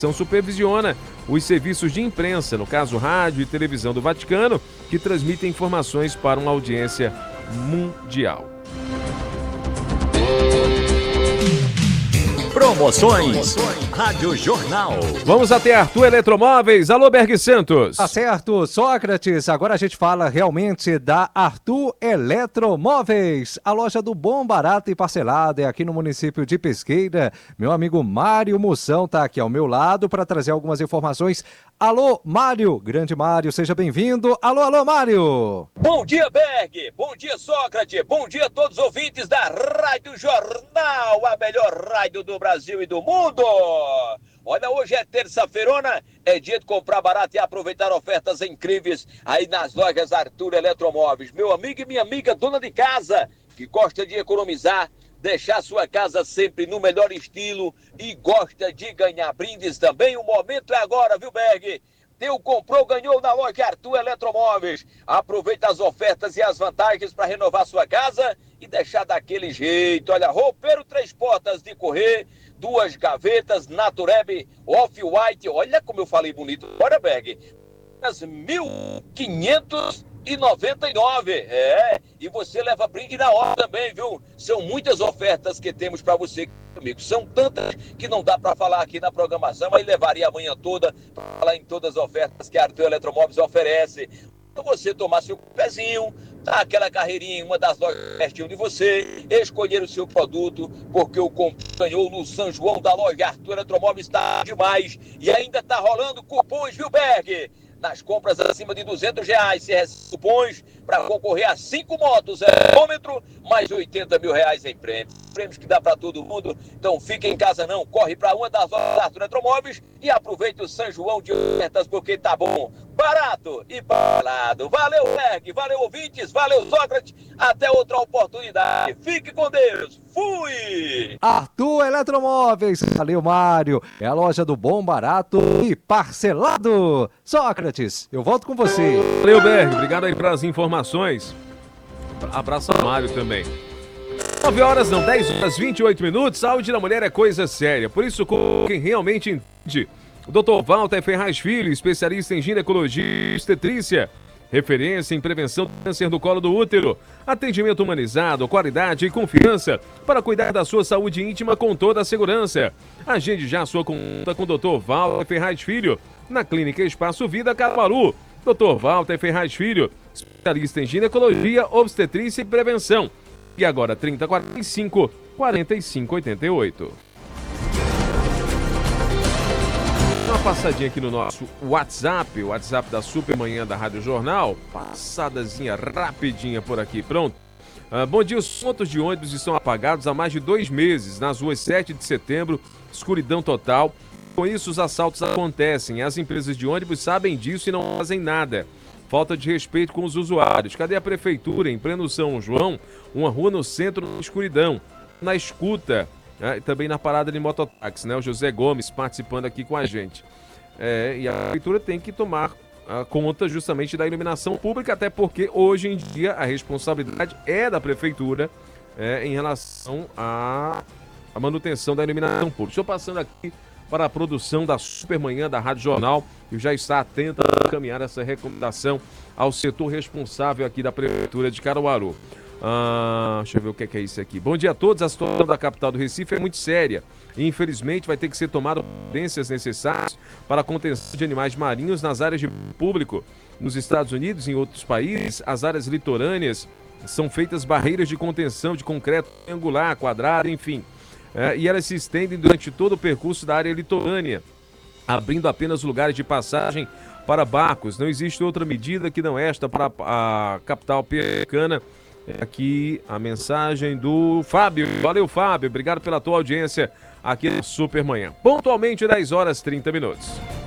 supervisiona os serviços de imprensa, no caso rádio e televisão do Vaticano, que transmitem informações para uma audiência mundial. Promoções Rádio Jornal. Vamos até Arthur Eletromóveis. Alô, Berg Santos. Tá certo, Sócrates. Agora a gente fala realmente da Arthur Eletromóveis. A loja do bom, barato e parcelado é aqui no município de Pesqueira. Meu amigo Mário Moção tá aqui ao meu lado para trazer algumas informações. Alô, Mário. Grande Mário, seja bem-vindo. Alô, alô, Mário. Bom dia, Berg. Bom dia, Sócrates. Bom dia a todos os ouvintes da Rádio Jornal, a melhor rádio do Brasil e do mundo. Olha, hoje é terça-feirona, é dia de comprar barato e aproveitar ofertas incríveis aí nas lojas Arthur Eletromóveis. Meu amigo e minha amiga dona de casa, que gosta de economizar, deixar sua casa sempre no melhor estilo e gosta de ganhar brindes também, o momento é agora, viu, Berg? Teu comprou, ganhou na loja Arthur Eletromóveis. Aproveita as ofertas e as vantagens para renovar sua casa e deixar daquele jeito. Olha, roupeiro 3 portas de correr, 2 gavetas, Natureb Off-White. Olha como eu falei bonito. Bora, Berg. As 1.599. E você leva brinde na hora também, viu? São muitas ofertas que temos para você, amigo. São tantas que não dá para falar aqui na programação, aí levaria a manhã toda para falar em todas as ofertas que a Arthur Eletromóveis oferece. Então você tomar seu pezinho, dar aquela carreirinha em uma das lojas pertinho de você, escolher o seu produto, porque o ganhou no São João da loja Arthur Eletromóveis está demais. E ainda está rolando cupons, viu, Berg? Nas compras acima de R$200, você recebe cupons para concorrer a 5 motos, quilômetro, mais R$80 mil em prêmios. Prêmios que dá para todo mundo. Então fica em casa não, corre para uma das lojas Arthur Eletromóveis e aproveite o São João de ofertas, porque tá bom, barato e balado. Valeu, Berg, valeu, ouvintes, valeu, Sócrates. Até outra oportunidade. Fique com Deus. Fui! Arthur Eletromóveis. Valeu, Mário. É a loja do bom, barato e parcelado. Sócrates, eu volto com você. Valeu, Berg. Obrigado aí pelas informações. Abraço ao Mário também. 10 horas 28 minutos. Saúde da mulher é coisa séria. Por isso, com quem realmente entende. O Dr. Walter Ferraz Filho, especialista em ginecologia e obstetrícia. Referência em prevenção do câncer do colo do útero. Atendimento humanizado, qualidade e confiança para cuidar da sua saúde íntima com toda a segurança. Agende já a sua consulta com o Dr. Walter Ferraz Filho na Clínica Espaço Vida Caruaru. Dr. Walter Ferraz Filho, especialista em ginecologia, obstetrícia e prevenção. E agora 3045-4588. Uma passadinha aqui no nosso WhatsApp, o WhatsApp da Supermanhã da Rádio Jornal. Passadazinha rapidinha por aqui, pronto. Bom dia, os pontos de ônibus estão apagados há mais de 2 meses. Nas ruas 7 de setembro, escuridão total. Com isso, os assaltos acontecem. As empresas de ônibus sabem disso e não fazem nada. Falta de respeito com os usuários. Cadê a prefeitura? Em pleno São João, uma rua no centro da escuridão. Na escuta, também na parada de mototáxi, né? O José Gomes participando aqui com a gente. E a prefeitura tem que tomar conta justamente da iluminação pública, até porque hoje em dia a responsabilidade é da prefeitura em relação à manutenção da iluminação pública. Estou passando aqui para a produção da Supermanhã da Rádio Jornal, que já está atenta a encaminhar essa recomendação ao setor responsável aqui da Prefeitura de Caruaru. Deixa eu ver o que é isso aqui. Bom dia a todos. A situação da capital do Recife é muito séria e, infelizmente, vai ter que ser tomada providências necessárias para a contenção de animais marinhos nas áreas de público. Nos Estados Unidos e em outros países, as áreas litorâneas são feitas barreiras de contenção de concreto triangular, quadrado, enfim. E elas se estendem durante todo o percurso da área litorânea, abrindo apenas lugares de passagem para barcos. Não existe outra medida que não esta para a capital pernambucana. Aqui a mensagem do Fábio. Valeu, Fábio. Obrigado pela tua audiência aqui no Supermanhã. Pontualmente 10 horas 30 minutos.